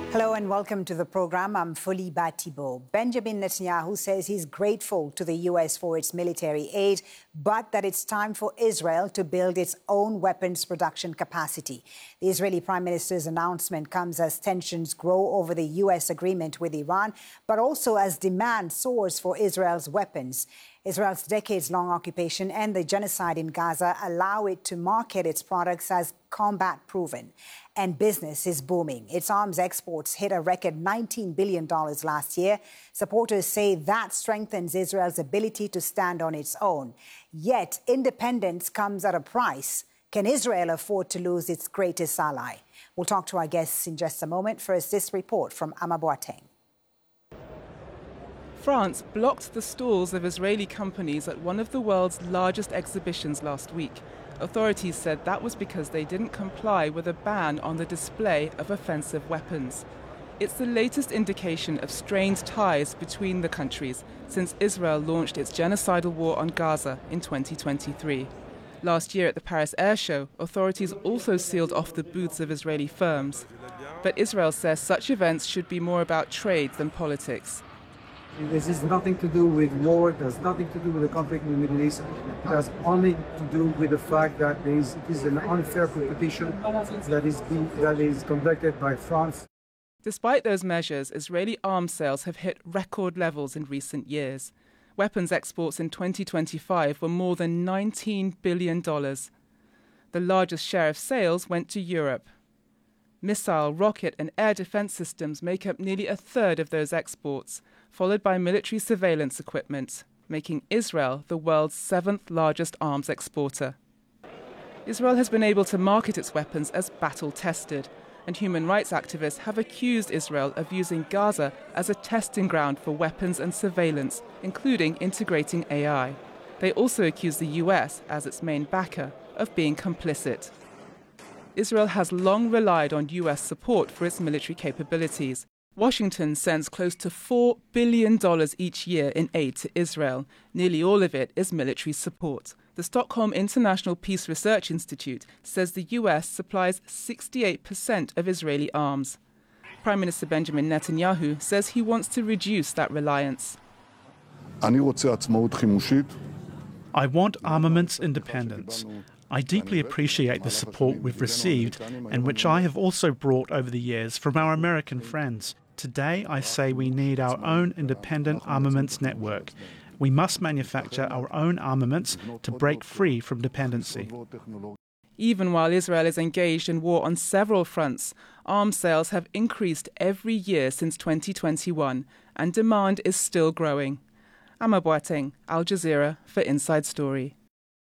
Hello and welcome to the program. I'm Fuli Batibo. Benjamin Netanyahu says he's grateful to the U.S. for its military aid, but that it's time for Israel to build its own weapons production capacity. The Israeli Prime Minister's announcement comes as tensions grow over the U.S. agreement with Iran, but also as demand soars for Israel's weapons. Israel's decades-long occupation and the genocide in Gaza allow it to market its products as combat-proven. And business is booming. Its arms exports hit a record $19 billion last year. Supporters say that strengthens Israel's ability to stand on its own. Yet, independence comes at a price. Can Israel afford to lose its greatest ally? We'll talk to our guests in just a moment. First, this report from Ama Boateng. France blocked the stalls of Israeli companies at one of the world's largest exhibitions last week. Authorities said that was because they didn't comply with a ban on the display of offensive weapons. It's the latest indication of strained ties between the countries since Israel launched its genocidal war on Gaza in 2023. Last year at the Paris Air Show, authorities also sealed off the booths of Israeli firms. But Israel says such events should be more about trade than politics. This has nothing to do with war, it has nothing to do with the conflict in the Middle East. It has only to do with the fact that it is an unfair competition that is conducted by France. Despite those measures, Israeli arms sales have hit record levels in recent years. Weapons exports in 2025 were more than $19 billion. The largest share of sales went to Europe. Missile, rocket and air defense systems make up nearly a third of those exports, followed by military surveillance equipment, making Israel the world's seventh largest arms exporter. Israel has been able to market its weapons as battle-tested, and human rights activists have accused Israel of using Gaza as a testing ground for weapons and surveillance, including integrating AI. They also accuse the US, as its main backer, of being complicit. Israel has long relied on US support for its military capabilities. Washington sends close to $4 billion each year in aid to Israel. Nearly all of it is military support. The Stockholm International Peace Research Institute says the US supplies 68% of Israeli arms. Prime Minister Benjamin Netanyahu says he wants to reduce that reliance. I want armaments independence. I deeply appreciate the support we've received and which I have also brought over the years from our American friends. Today, I say we need our own independent armaments network. We must manufacture our own armaments to break free from dependency. Even while Israel is engaged in war on several fronts, arms sales have increased every year since 2021, and demand is still growing. Ama Boateng, Al Jazeera for Inside Story.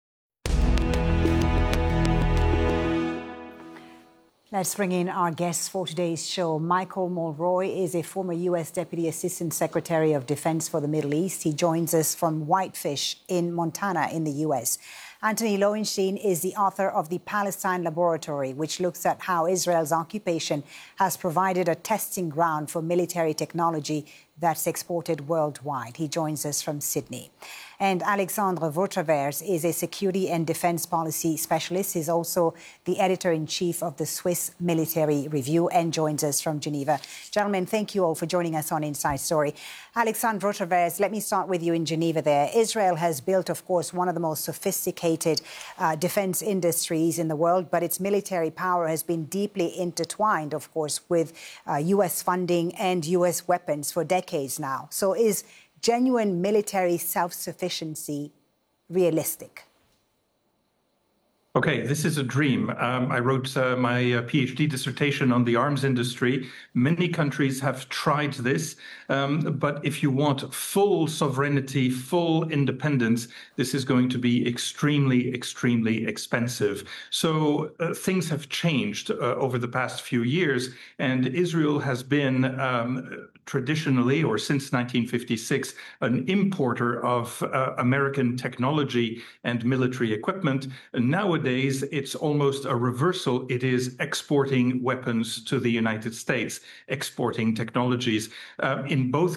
Let's bring in our guests for today's show. Michael Mulroy is a former U.S. Deputy Assistant Secretary of Defense for the Middle East. He joins us from Whitefish in Montana in the U.S. Anthony Lowenstein is the author of The Palestine Laboratory, which looks at how Israel's occupation has provided a testing ground for military technology that's exported worldwide. He joins us from Sydney. And Alexandre Vautravers is a security and defense policy specialist. He's also the editor-in-chief of the Swiss Military Review and joins us from Geneva. Gentlemen, thank you all for joining us on Inside Story. Alexandre Vautravers, let me start with you in Geneva there. Israel has built, of course, one of the most sophisticated defense industries in the world, but its military power has been deeply intertwined, of course, with U.S. funding and U.S. weapons for decades now. So is genuine military self-sufficiency realistic? Okay, this is a dream. I wrote my PhD dissertation on the arms industry. Many countries have tried this, but if you want full sovereignty, full independence, this is going to be extremely, extremely expensive. So things have changed over the past few years, and Israel has been traditionally, or since 1956, an importer of American technology and military equipment. And nowadays, it's almost a reversal. It is exporting weapons to the United States, exporting technologies. In both